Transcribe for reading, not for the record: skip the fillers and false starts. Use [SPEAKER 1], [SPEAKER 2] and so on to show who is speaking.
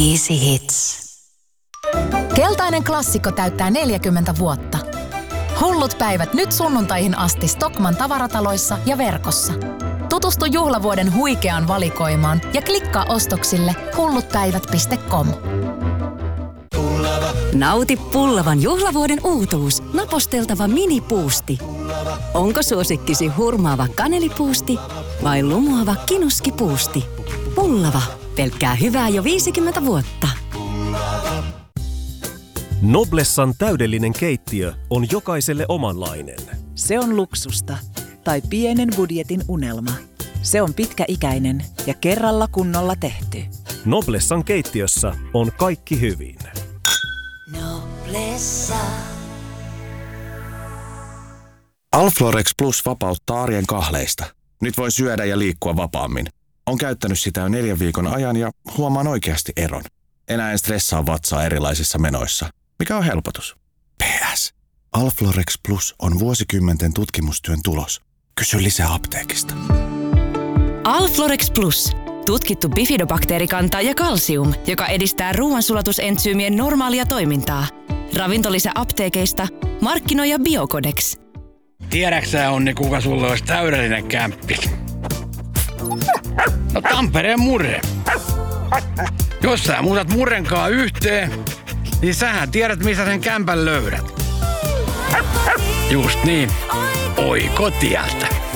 [SPEAKER 1] Easy Hits.
[SPEAKER 2] Keltainen klassikko täyttää 40 vuotta. Hullut päivät nyt sunnuntaihin asti Stockmann tavarataloissa ja verkossa. Tutustu juhlavuoden huikeaan valikoimaan ja klikkaa ostoksille hullutpäivät.com.
[SPEAKER 1] Nauti Pullavan juhlavuoden uutuus, naposteltava minipuusti. Onko suosikkisi hurmaava kanelipuusti vai lumoava kinuskipuusti? Pullava, pelkkää hyvää jo 50 vuotta.
[SPEAKER 3] Noblessan täydellinen keittiö on jokaiselle omanlainen.
[SPEAKER 4] Se on luksusta tai pienen budjetin unelma. Se on pitkäikäinen ja kerralla kunnolla tehty.
[SPEAKER 3] Noblessan keittiössä on kaikki hyvin.
[SPEAKER 1] Noblessa.
[SPEAKER 5] Alflorex Plus vapauttaa arjen kahleista. Nyt voi syödä ja liikkua vapaammin. On käyttänyt sitä jo 4 viikon ajan ja huomaan oikeasti eron. Enää en stressaa vatsaa erilaisissa menoissa. Mikä on helpotus? PS. Alflorex Plus on vuosikymmenten tutkimustyön tulos. Kysy lisää apteekista.
[SPEAKER 6] Alflorex Plus. Tutkittu bifidobakteerikanta ja kalsium, joka edistää ruoansulatusentsyymien normaalia toimintaa. Ravintolisä apteekeista, markkinoija Biocodex.
[SPEAKER 7] Tiedäksä, Onni, kuka sulle olisi täydellinen kämppi? No Tampereen Murre. Jos sä muutat Murrenkaa yhteen, niin sähän tiedät, missä sen kämpän löydät. Just niin. Oikotieltä.